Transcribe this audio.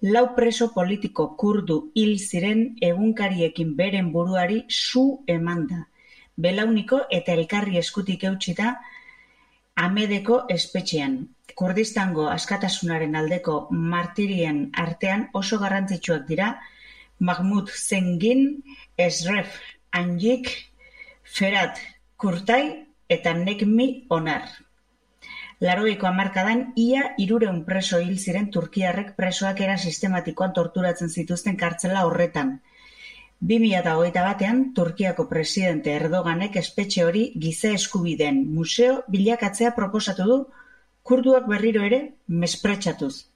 Lau preso politiko kurdu hil ziren egunkariekin beren buruari su eman da. Belauniko eta elkarri eskutik eutsita Amedeko espetxean. Kurdistango askatasunaren aldeko martirien artean oso garrantzitsuak dira Mahmud Zengin, Esref Anjik, Ferhat Kurtai eta Nekmi Onar. 80ko hamarkadan ia 300 preso hil ziren turkiarrek presoak era sistematikoan torturatzen zituzten kartzela horretan. 2021ean Turkiako presidente Erdoganek espetxe hori giza eskubideen museo bilakatzea proposatu du, kurduak berriro ere mespretxatuz.